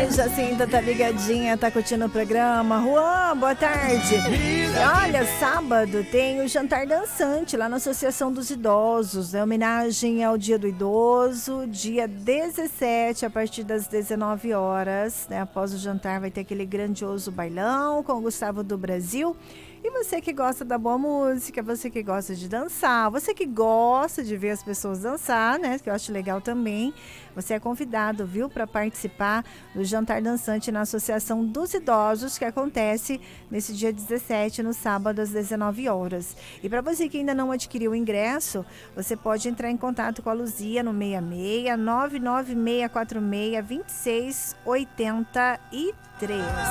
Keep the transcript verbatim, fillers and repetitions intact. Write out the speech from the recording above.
Ai, Jacinta tá ligadinha, tá curtindo o programa. Juan, boa tarde. Olha, sábado tem o jantar dançante lá na Associação dos Idosos, né? Homenagem ao Dia do Idoso, dia dezessete, a partir das dezenove horas, né? Após o jantar vai ter aquele grandioso bailão com o Gustavo do Brasil. E você que gosta da boa música, você que gosta de dançar, você que gosta de ver as pessoas dançar, né? Que eu acho legal também. Você é convidado, viu, para participar do jantar dançante na Associação dos Idosos, que acontece nesse dia dezessete, no sábado, às dezenove horas. E para você que ainda não adquiriu o ingresso, você pode entrar em contato com a Luzia no seis seis, nove nove seis quatro seis, dois seis oito três.